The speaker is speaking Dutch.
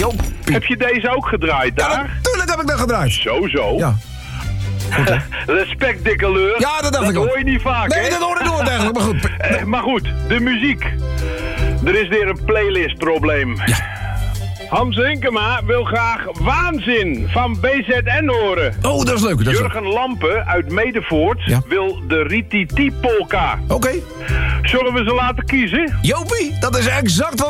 Jopie. Heb je deze ook gedraaid Ja, daar? natuurlijk heb ik dat gedraaid. Zo. Ja. Goed, hè? Respect, dikke leur. Ja, dat dacht ik ook. hoor je niet vaak, Nee, hè? dat hoor ik nooit eigenlijk, maar goed. Maar goed, de muziek. Er is weer een playlistprobleem. Ja. Hans Hinkema wil graag Waanzin van BZN horen. Oh, dat is leuk. Dat is leuk. Jurgen Lampen uit Medevoort Ja. wil de Rititi-polka. Oké. Zullen we ze laten kiezen? Jopie, dat is exact wat